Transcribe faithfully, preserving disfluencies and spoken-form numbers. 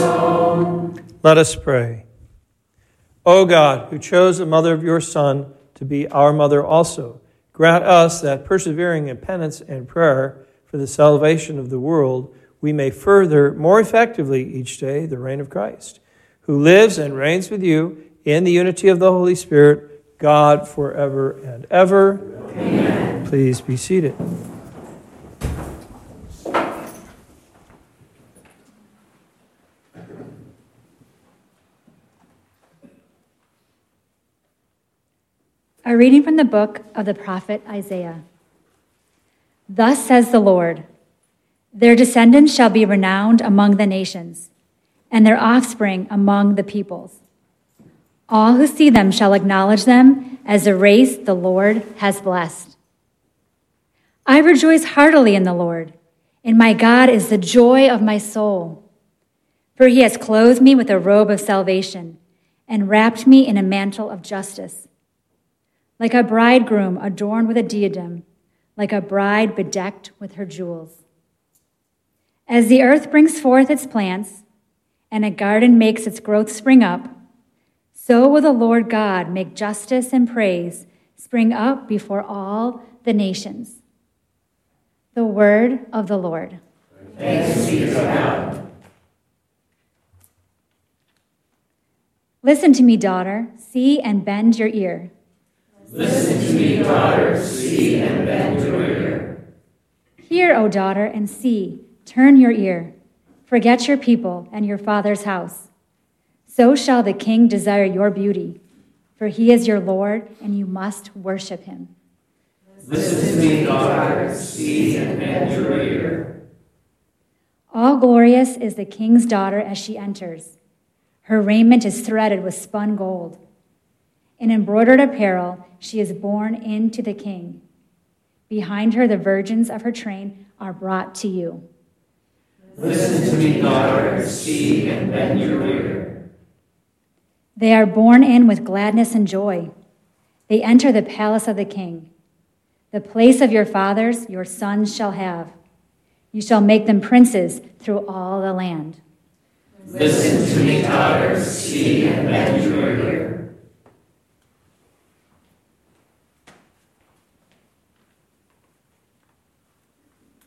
soul. Let us pray. O God, who chose the mother of your Son to be our mother also, grant us that, persevering in penance and prayer for the salvation of the world, we may further more effectively each day the reign of Christ, who lives and reigns with you in the unity of the Holy Spirit, God, forever and ever. Amen. Please be seated. A reading from the book of the prophet Isaiah. Thus says the Lord, their descendants shall be renowned among the nations, and their offspring among the peoples. All who see them shall acknowledge them as a race the Lord has blessed. I rejoice heartily in the Lord, and my God is the joy of my soul. For he has clothed me with a robe of salvation and wrapped me in a mantle of justice. Like a bridegroom adorned with a diadem, like a bride bedecked with her jewels. As the earth brings forth its plants, and a garden makes its growth spring up, so will the Lord God make justice and praise spring up before all the nations. The word of the Lord. Thanks be to God. Listen to me, daughter, see and bend your ear. Listen to me, daughter, see and bend your ear. Hear, O daughter, and see, turn your ear. Forget your people and your father's house. So shall the king desire your beauty, for he is your Lord, and you must worship him. Listen to me, daughter, see and bend your ear. All glorious is the king's daughter as she enters. Her raiment is threaded with spun gold. In embroidered apparel, she is borne in to the king. Behind her, the virgins of her train are brought to you. Listen to me, daughter, see and bend your ear. They are borne in with gladness and joy. They enter the palace of the king. The place of your fathers your sons shall have. You shall make them princes through all the land. Listen to me, daughter, see and bend your ear.